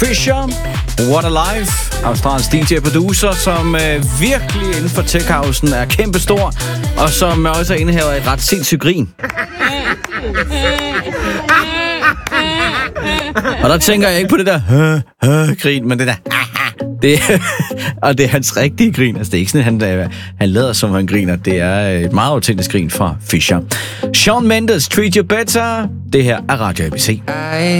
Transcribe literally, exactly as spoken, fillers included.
Fisher, What a Life, australsk D J-producer, som øh, virkelig inden for tech-housen er kæmpestor, og som også indehaver et ret sindssygt grin. Og der tænker jeg ikke på det der hø, hø, grin, men det der det, og det er hans rigtige grin. Altså, det er ikke sådan, at han, han lader som han griner. Det er et meget autentisk grin fra Fisher. Shawn Mendes, Treat You Better. Det her er Radio A B C.